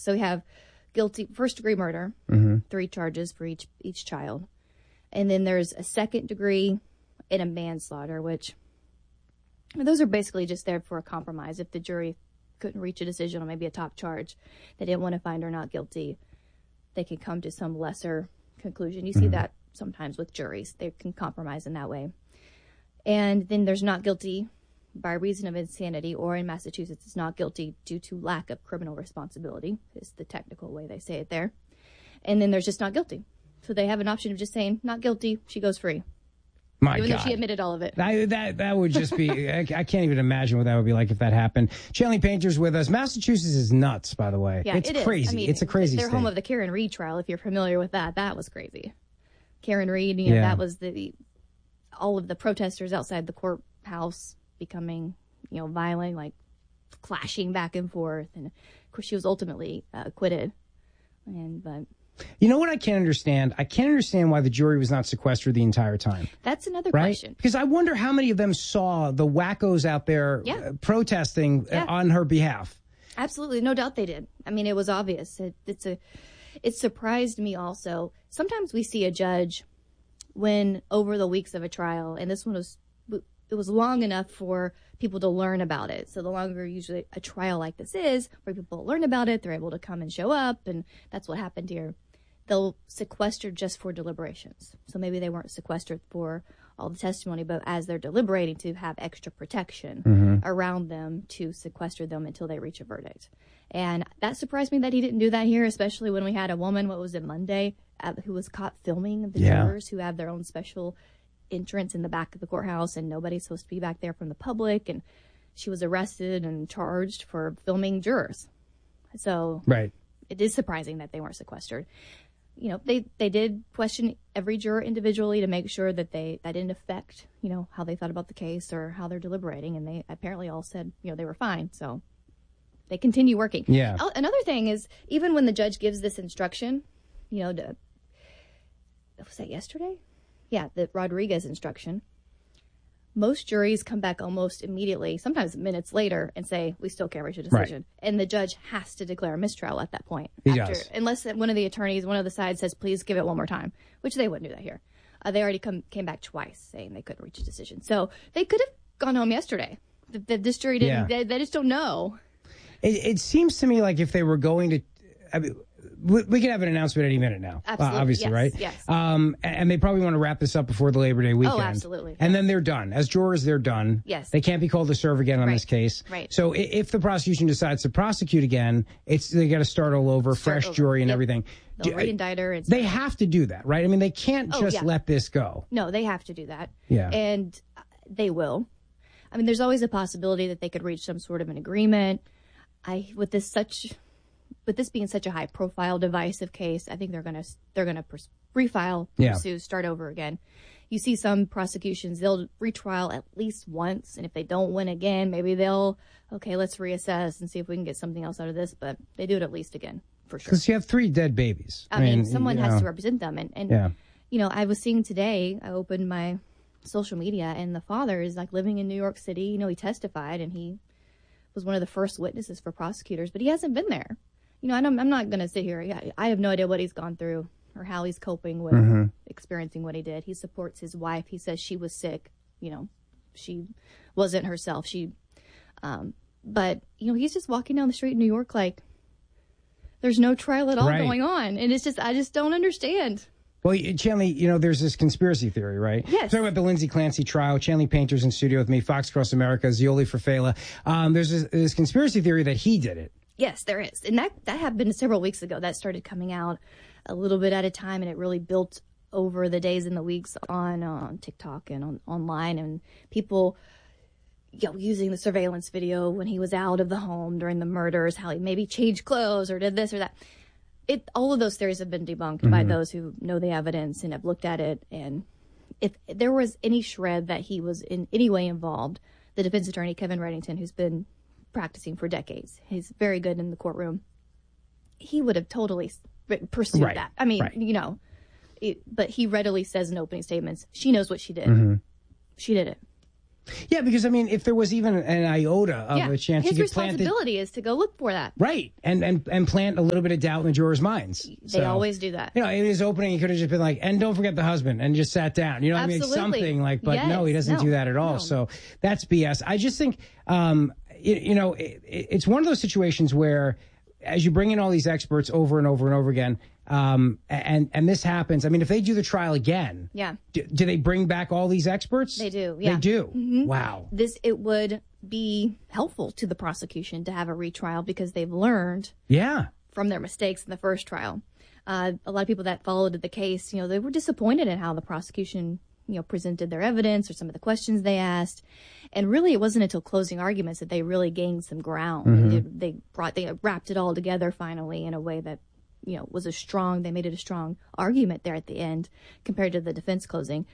So we have guilty, first-degree murder, 3 charges for each child. And then there's a second degree and a manslaughter, which those are basically just there for a compromise. If the jury couldn't reach a decision on maybe a top charge, they didn't want to find her not guilty, they could come to some lesser conclusion. You see that sometimes with juries. They can compromise in that way. And then there's not guilty by reason of insanity, or in Massachusetts, it's not guilty due to lack of criminal responsibility, is the technical way they say it there. And then there's just not guilty. So they have an option of just saying, not guilty, she goes free. My Even God. though she admitted all of it. That would just be, I can't even imagine what that would be like if that happened. Chanley Painter's with us. Massachusetts is nuts, by the way. Yeah, it's it crazy. Is. I mean, it's a crazy They're state. home of the Karen Reed trial, if you're familiar with that. That was crazy. Karen Reed, you know, that was all of the protesters outside the courthouse becoming, you know, violent, like clashing back and forth. And of course, she was ultimately acquitted. But you know what I can't understand? I can't understand why the jury was not sequestered the entire time. That's another question. Because I wonder how many of them saw the wackos out there protesting on her behalf. Absolutely. No doubt they did. I mean, it was obvious. It surprised me also. Sometimes we see a judge when over the weeks of a trial, and this one was long enough for people to learn about it. So the longer usually a trial like this is, where people learn about it, they're able to come and show up, and that's what happened here. They'll sequester just for deliberations. So maybe they weren't sequestered for all the testimony, but as they're deliberating, to have extra protection around them to sequester them until they reach a verdict. And that surprised me that he didn't do that here, especially when we had a woman, what was it, Monday, who was caught filming the jurors who have their own special entrance in the back of the courthouse, and nobody's supposed to be back there from the public. And she was arrested and charged for filming jurors. So it is surprising that they weren't sequestered. You know, they did question every juror individually to make sure that that didn't affect, you know, how they thought about the case or how they're deliberating. And they apparently all said, you know, they were fine. So they continue working. Yeah. Another thing is, even when the judge gives this instruction, you know, was that yesterday? Yeah, the Rodriguez instruction. Most juries come back almost immediately, sometimes minutes later, and say, we still can't reach a decision. Right. And the judge has to declare a mistrial at that point. He does. Unless one of the attorneys, one of the sides says, please give it one more time, which they wouldn't do that here. They already came back twice saying they couldn't reach a decision. So they could have gone home yesterday. This jury didn't. Yeah. They just don't know. It seems to me like if they were going to... I mean, we could have an announcement any minute now, obviously, yes, right? Yes. And they probably want to wrap this up before the Labor Day weekend. Oh, absolutely. And then they're done. As jurors, they're done. Yes. They can't be called to serve again on this case. Right. So if the prosecution decides to prosecute again, they got to start all over, fresh jury and everything. They'll re-indict her. They have to do that, right? I mean, they can't just let this go. No, they have to do that. Yeah. And they will. I mean, there's always a possibility that they could reach some sort of an agreement. With this being such a high-profile, divisive case, I think they're gonna refile, pursue, start over again. You see some prosecutions, they'll retrial at least once, and if they don't win again, maybe let's reassess and see if we can get something else out of this. But they do it at least again, for sure. Because you have 3 dead babies. I mean, someone has to represent them, and you know, I was seeing today. I opened my social media, and the father is like living in New York City. You know, he testified, and he was one of the first witnesses for prosecutors, but he hasn't been there. You know, I'm not going to sit here. I have no idea what he's gone through or how he's coping with experiencing what he did. He supports his wife. He says she was sick. You know, she wasn't herself. But, you know, he's just walking down the street in New York like there's no trial at all going on. And it's just, I just don't understand. Well, Chanley, you know, there's this conspiracy theory, right? Yes. Talking about the Lindsay Clancy trial. Chanley Painter's in studio with me, Fox Cross America, Zioli Fafela. There's this conspiracy theory that he did it. Yes, there is. And that happened several weeks ago. That started coming out a little bit at a time, and it really built over the days and the weeks on TikTok and online, and people using the surveillance video when he was out of the home during the murders, how he maybe changed clothes or did this or that. All of those theories have been debunked by those who know the evidence and have looked at it. And if there was any shred that he was in any way involved, the defense attorney, Kevin Reddington, who's been practicing for decades, he's very good in the courtroom, he would have totally pursued that. I mean, you know, but he readily says in opening statements, she knows what she did. She did it. Yeah, because I mean, if there was even an iota of a chance, his you could plant responsibility is to go look for that. Right, and plant a little bit of doubt in the jurors' minds. They always do that. You know, in his opening, he could have just been like, "And don't forget the husband," and just sat down. You know, Absolutely. I mean, something like. But no, he doesn't do that at all. No. So that's BS. I just think, it's one of those situations where, as you bring in all these experts over and over and over again. And this happens. I mean, if they do the trial again, do they bring back all these experts? They do. Yeah, they do. Mm-hmm. Wow. It would be helpful to the prosecution to have a retrial because they've learned from their mistakes in the first trial. A lot of people that followed the case, they were disappointed in how the prosecution, presented their evidence or some of the questions they asked. And really, it wasn't until closing arguments that they really gained some ground. Mm-hmm. They wrapped it all together finally in a way that they made it a strong argument there at the end compared to the defense closing.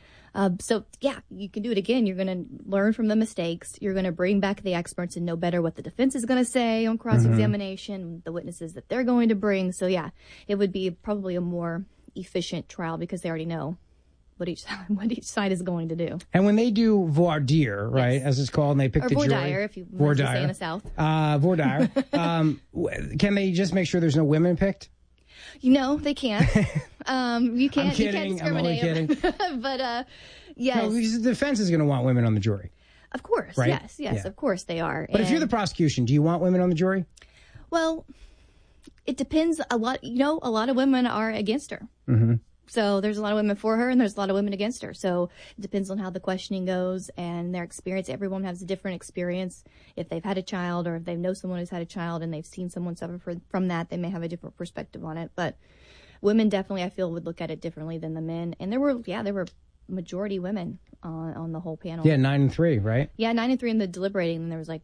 You can do it again. You're going to learn from the mistakes. You're going to bring back the experts and know better what the defense is going to say on cross-examination, the witnesses that they're going to bring. So it would be probably a more efficient trial because they already know what each side is going to do. And when they do voir dire, right, as it's called, and they pick the jury. Voir dire, if you want to say in the South. Voir dire. Can they just make sure there's no women picked? They can't. You can't. I'm kidding. You can't discriminate. I'm only kidding. But yes. No, because the defense is going to want women on the jury. Of course. Right? Yes. Yeah. Of course they are. But if you're the prosecution, do you want women on the jury? Well, it depends a lot. A lot of women are against her. Mm-hmm. So there's a lot of women for her and there's a lot of women against her. So it depends on how the questioning goes and their experience. Everyone has a different experience. If they've had a child or if they know someone who's had a child and they've seen someone suffer from that, they may have a different perspective on it. But women definitely, I feel, would look at it differently than the men. And there were majority women on the whole panel. Yeah, 9-3, right? Yeah, 9-3 in the deliberating. And there was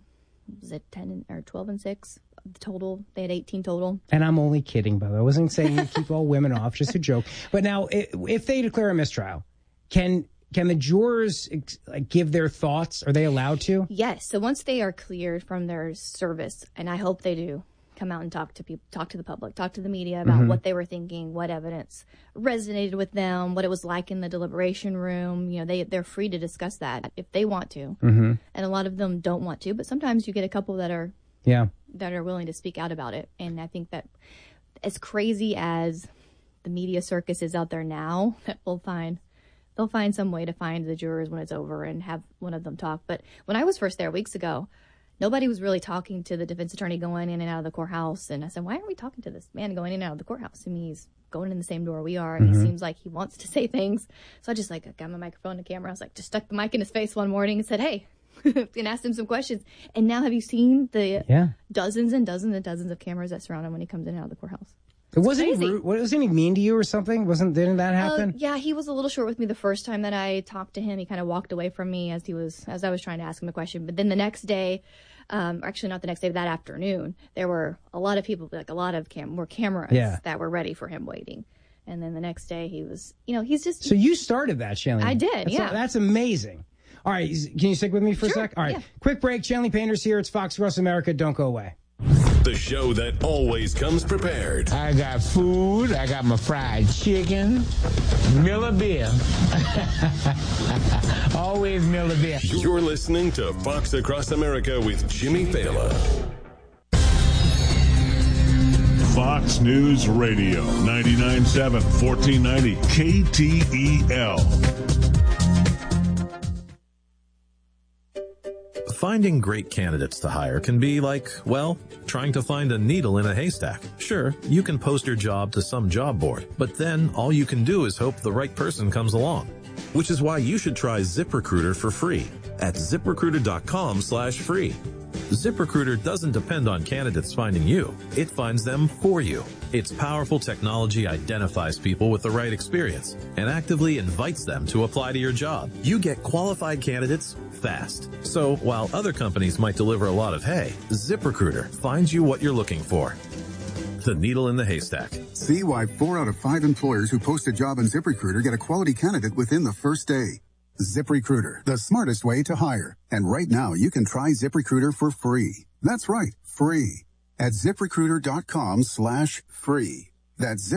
10 or 12 and 6 total. They had 18 total. And I'm only kidding, by the way. I wasn't saying you keep all women off, just a joke. But now, if they declare a mistrial, can the jurors give their thoughts? Are they allowed to? Yes. So once they are cleared from their service, and I hope they do, come out and talk to people, talk to the public, talk to the media about what they were thinking, what evidence resonated with them, what it was like in the deliberation room. They're free to discuss that if they want to. Mm-hmm. And a lot of them don't want to, but sometimes you get a couple that are willing to speak out about it. And I think that as crazy as the media circus is out there now, that they'll find some way to find the jurors when it's over and have one of them talk. But when I was first there weeks ago, nobody was really talking to the defense attorney going in and out of the courthouse. And I said, why aren't we talking to this man going in and out of the courthouse? I mean, he's going in the same door we are, and he seems like he wants to say things. So I just got my microphone and camera. I was just stuck the mic in his face one morning and said, hey, and asked him some questions. And now have you seen the dozens and dozens and dozens of cameras that surround him when he comes in and out of the courhouse? Wasn't he mean to you or something? Didn't that happen? Yeah, he was a little short with me the first time that I talked to him. He kind of walked away from me as I was trying to ask him a question. But then the next day, actually not the next day, but that afternoon, there were a lot of people, a lot of cameras that were ready for him waiting. And then the next day he was, he's just... So you started that, Shanley. I did, That's amazing. All right, can you stick with me for a sec? All right, quick break. Shanley Painter's here. It's Fox Across America. Don't go away. The show that always comes prepared. I got food. I got my fried chicken. Miller beer. Always Miller beer. You're listening to Fox Across America with Jimmy Fallon. Fox News Radio, 99.7, 1490 KTEL. Finding great candidates to hire can be like, trying to find a needle in a haystack. Sure, you can post your job to some job board, but then all you can do is hope the right person comes along. Which is why you should try ZipRecruiter for free at ZipRecruiter.com/free. ZipRecruiter doesn't depend on candidates finding you. It finds them for you. Its powerful technology identifies people with the right experience and actively invites them to apply to your job. You get qualified candidates fast. So while other companies might deliver a lot of hay, ZipRecruiter finds you what you're looking for. The needle in the haystack. See why 4 out of 5 employers who post a job on ZipRecruiter get a quality candidate within the first day. ZipRecruiter, the smartest way to hire. And right now, you can try ZipRecruiter for free. That's right, free. At ZipRecruiter.com/free. That's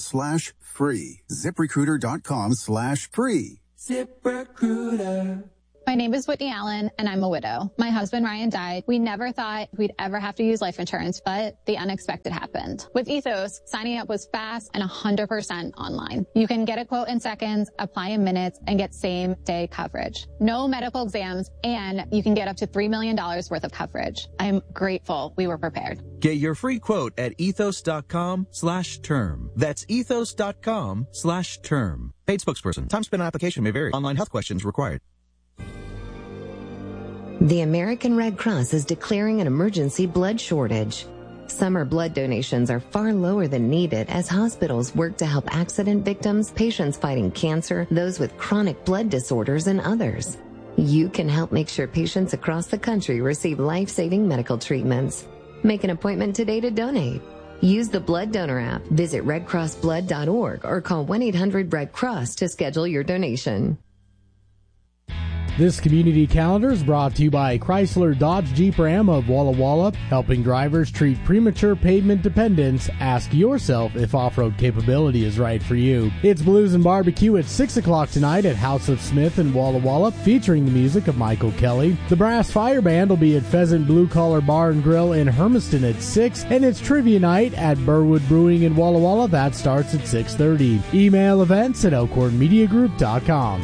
ZipRecruiter.com/free. ZipRecruiter.com/free. ZipRecruiter. My name is Whitney Allen, and I'm a widow. My husband, Ryan, died. We never thought we'd ever have to use life insurance, but the unexpected happened. With Ethos, signing up was fast and 100% online. You can get a quote in seconds, apply in minutes, and get same-day coverage. No medical exams, and you can get up to $3 million worth of coverage. I'm grateful we were prepared. Get your free quote at ethos.com/term. That's ethos.com/term. Paid spokesperson. Time spent on application may vary. Online health questions required. The American Red Cross is declaring an emergency blood shortage. Summer blood donations are far lower than needed as hospitals work to help accident victims, patients fighting cancer, those with chronic blood disorders, and others. You can help make sure patients across the country receive life-saving medical treatments. Make an appointment today to donate. Use the Blood Donor app, visit redcrossblood.org, or call 1-800-RED-CROSS to schedule your donation. This community calendar is brought to you by Chrysler Dodge Jeep Ram of Walla Walla, helping drivers treat premature pavement dependence. Ask yourself if off-road capability is right for you. It's Blues and Barbecue at 6 o'clock tonight at House of Smith in Walla Walla, featuring the music of Michael Kelly. The Brass Fire Band will be at Pheasant Blue Collar Bar and Grill in Hermiston at 6, and it's Trivia Night at Burwood Brewing in Walla Walla. That starts at 6:30. Email events at elkhornmediagroup.com.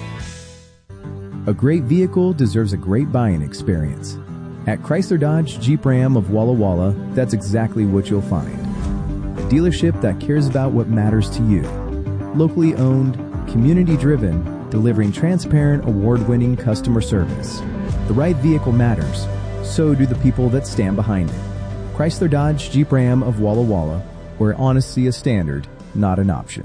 A great vehicle deserves a great buying experience. At Chrysler Dodge Jeep Ram of Walla Walla, that's exactly what you'll find. A dealership that cares about what matters to you. Locally owned, community-driven, delivering transparent, award-winning customer service. The right vehicle matters. So do the people that stand behind it. Chrysler Dodge Jeep Ram of Walla Walla, where honesty is standard, not an option.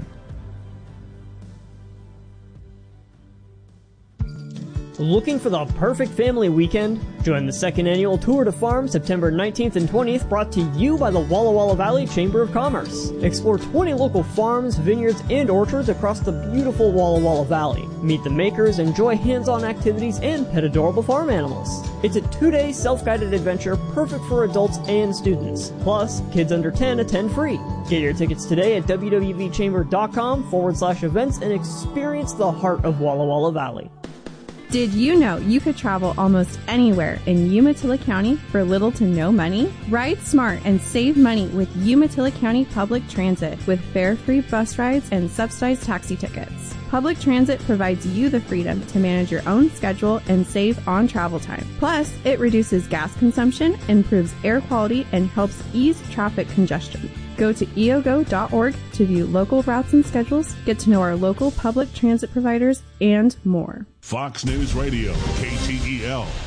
Looking for the perfect family weekend? Join the second annual Tour de Farm September 19th and 20th, brought to you by the Walla Walla Valley Chamber of Commerce. Explore 20 local farms, vineyards, and orchards across the beautiful Walla Walla Valley. Meet the makers, enjoy hands-on activities, and pet adorable farm animals. It's a 2-day self-guided adventure perfect for adults and students. Plus, kids under 10 attend free. Get your tickets today at www.chamber.com/events and experience the heart of Walla Walla Valley. Did you know you could travel almost anywhere in Umatilla County for little to no money? Ride smart and save money with Umatilla County Public Transit with fare-free bus rides and subsidized taxi tickets. Public transit provides you the freedom to manage your own schedule and save on travel time. Plus, it reduces gas consumption, improves air quality, and helps ease traffic congestion. Go to eogo.org to view local routes and schedules, get to know our local public transit providers, and more. Fox News Radio, KTEL.